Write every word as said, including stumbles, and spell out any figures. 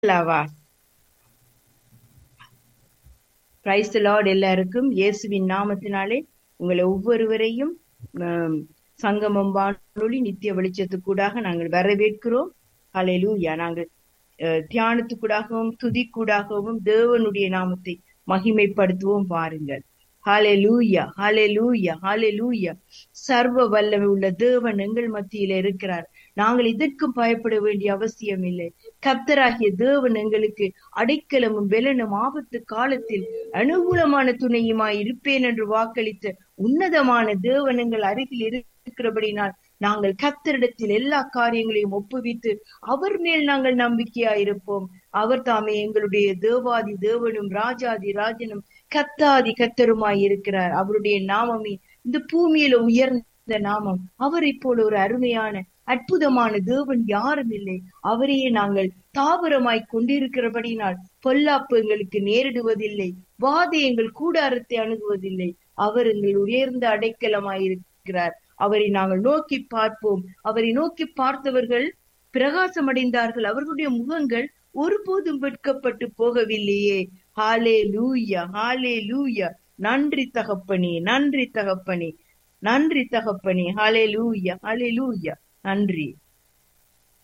அல்லவா? Praise the Lord. எல்லாருக்கும் இயேசுவின் நாமத்தினாலே உங்களை ஒவ்வொருவரையும் ஆம், சங்கமம் வானொலி நித்திய வெளிச்சத்துக்கூடாக நாங்கள் வரவேற்கிறோம். ஹல்லேலூயா. நாங்கள் அஹ், தியானத்துக்கூடாகவும் துதிக்கூடாகவும் தேவனுடைய நாமத்தை மகிமைப்படுத்துவோம். வாருங்கள். ஹalleluya, ஹalleluya, ஹalleluya. சர்வ வல்லமை உள்ள தேவன் எங்கள் மத்தியில இருக்கிறார். நாங்கள் இதற்கும் பயப்பட வேண்டிய அவசியம் இல்லை. கர்த்தராகிய தேவன் எங்களுக்கு அடைக்கலமும் பெலனும் ஆபத்து காலத்தில் அனுகூலமான துணையுமாய் இருப்பேன் என்று வாக்களித்த உன்னதமான தேவன் எங்கள் அருகில் இருக்கிறபடினால் நாங்கள் கர்த்தரிடத்தில் எல்லா காரியங்களையும் ஒப்புவித்து அவர் மேல் நாங்கள் நம்பிக்கையாயிருப்போம். அவர் தாமே எங்களுடைய தேவாதி தேவனும் ராஜாதி ராஜனும் கத்தாதி கத்தருமாய் இருக்கிறார். அவருடைய நாமமே இந்த பூமியில உயர்ந்த நாமம். அவரை போல ஒரு அருமையான அற்புதமான தேவன் யாரும் இல்லை. அவரையே நாங்கள் தாவரமாய் கொண்டிருக்கிறபடினால் பொல்லாப்பு எங்களுக்கு நேரிடுவதில்லை, வாதை எங்கள் கூடாரத்தை அணுகுவதில்லை. அவர் எங்கள் உயர்ந்த அடைக்கலமாய் இருக்கிறார். அவரை நாங்கள் நோக்கி பார்ப்போம். அவரை நோக்கி பார்த்தவர்கள் பிரகாசம் அடைந்தார்கள். அவர்களுடைய முகங்கள் ஒருபோதும் வெட்கப்பட்டு போகவில்லையே. ஹாலே லூயா, ஹாலே லூயா. நன்றி தகப்பனே, நன்றி தகப்பனே, நன்றி தகப்பனே. ஹாலே லூயா, ஹாலே லூயா. நன்றி.